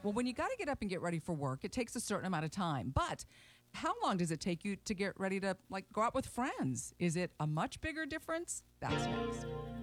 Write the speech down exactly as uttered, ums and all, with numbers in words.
Well, when you got to get up and get ready for work, it takes a certain amount of time. But how long does it take you to get ready to like go out with friends? Is it a much bigger difference? That's next.